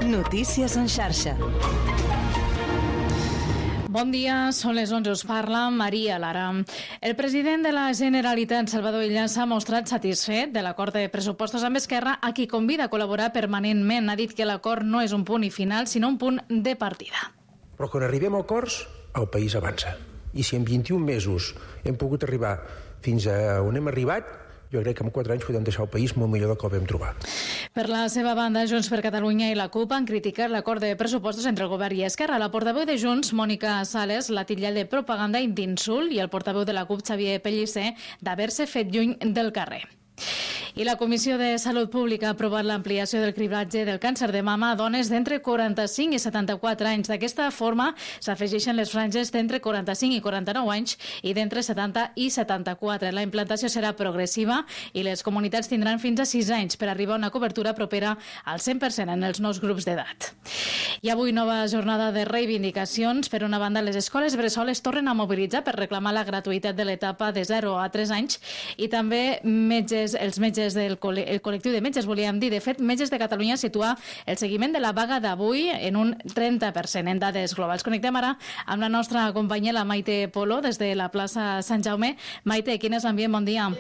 Notícies en xarxa. Bon dia, són les 11, us parla Maria Lara. El president de la Generalitat, Salvador Illa, s'ha mostrat satisfet de l'acord de pressupostos amb Esquerra, a qui convida a col·laborar permanentment. Ha dit que l'acord no és un punt i final, sinó un punt de partida. Però quan arribem a acords, el país avança. I si en 21 mesos hem pogut arribar fins a on hem arribat, jo crec que en 4 anys podem deixar el país molt millor del que el vam trobar. Per la seva banda, Junts per Catalunya i la CUP han criticat l'acord de pressupostos entre el govern i Esquerra. La portaveu de Junts, Mònica Sales, l'ha titllat de propaganda i d'insult, i el portaveu de la CUP, Xavier Pellicer, d'haver-se fet lluny del carrer. I la Comissió de Salut Pública ha aprovat l'ampliació del cribratge del càncer de mama a dones d'entre 45 i 74 anys. D'aquesta forma s'afegeixen les franges d'entre 45 i 49 anys i d'entre 70 i 74. La implantació serà progressiva i les comunitats tindran fins a 6 anys per arribar a una cobertura propera al 100% en els nous grups d'edat. I avui nova jornada de reivindicacions. Per una banda, les escoles bressol es tornen a mobilitzar per reclamar la gratuïtat de l'etapa de 0 a 3 anys i també els metges el col·lectiu de metges, volíem dir. De fet, Metges de Catalunya situa el seguiment de la vaga d'avui en un 30% en dades globals. Connectem ara amb la nostra companya, la Maite Polo, des de la plaça Sant Jaume. Maite, quin és l'ambient? Bon dia.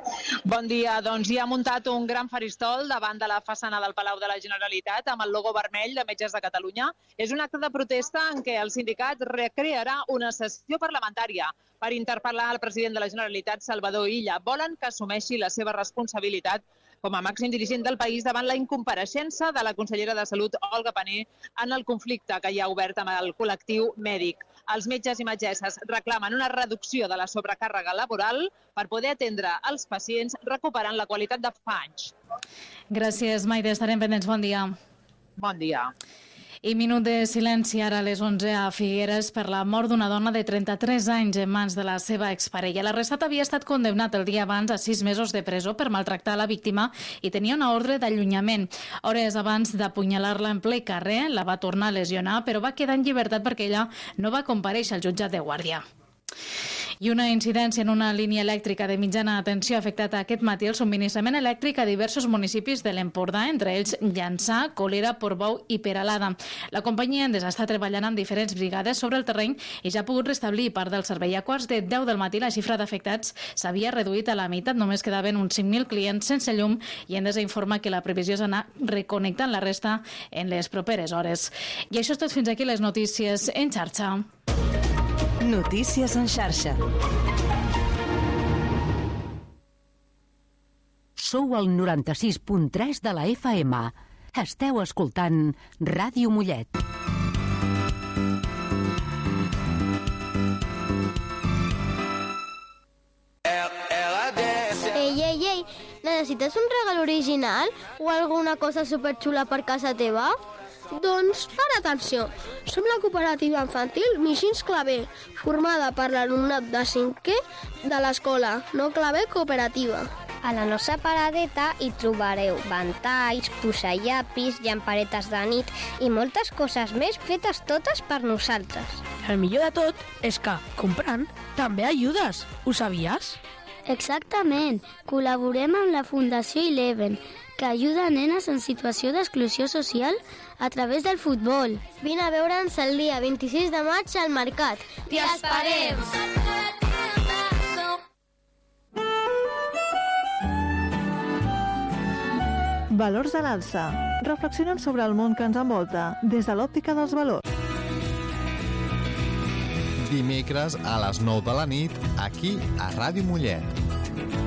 Bon dia. Doncs hi ha muntat un gran faristol davant de la façana del Palau de la Generalitat amb el logo vermell de Metges de Catalunya. És un acte de protesta en què el sindicat recrearà una sessió parlamentària per interpel·lar el president de la Generalitat, Salvador Illa. Volen que assumeixi la seva responsabilitat com a màxim dirigent del país davant la incompareixença de la consellera de Salut, Olga Pané, en el conflicte que hi ha obert amb el col·lectiu mèdic. Els metges i metgesses reclamen una reducció de la sobrecàrrega laboral per poder atendre els pacients recuperant la qualitat de fa anys. Gràcies, Maite. Estarem pendents. Bon dia. Bon dia. I minut de silenci ara a les 11 a Figueres per la mort d'una dona de 33 anys en mans de la seva exparella. L'arrestat havia estat condemnat el dia abans a 6 mesos de presó per maltractar la víctima i tenia una ordre d'allunyament. Hores abans d'apunyalar-la en ple carrer, la va tornar a lesionar, però va quedar en llibertat perquè ella no va comparèixer al jutjat de guàrdia. I una incidència en una línia elèctrica de mitjana tensió ha afectat aquest matí el subministrament elèctric a diversos municipis de l'Empordà, entre ells Llançà, Colera, Portbou i Peralada. La companyia Endesa està treballant amb diferents brigades sobre el terreny i ja ha pogut restablir part del servei. A quarts de 10 del matí la xifra d'afectats s'havia reduït a la meitat, només quedaven uns 5.000 clients sense llum i Endesa informa que la previsió és anar reconnectant la resta en les properes hores. I això és tot, fins aquí les notícies en xarxa. Notícies en xarxa. Sou al 96.3 de la FM. Esteu escoltant Ràdio Mollet. Ei, necessites un regal original o alguna cosa superxula per casa teva? Doncs, para atenció, som la cooperativa infantil Mixins Claver, formada per l'alumnat de 5è de l'escola No Claver Cooperativa. A la nostra paradeta hi trobareu ventalls, posallapis, llamparetes de nit i moltes coses més fetes totes per nosaltres. El millor de tot és que, comprant, també ajudes. Ho sabies? Exactament. Col·laborem amb la Fundació Eleven, que ajuda a nenes en situació d'exclusió social a través del futbol. Vine a veure'ns el dia 26 de maig al mercat. T'hi esperem! Valors a l'alça. Reflexionem sobre el món que ens envolta des de l'òptica dels valors. Dimecres a les 9 de la nit, aquí a Ràdio Mollet.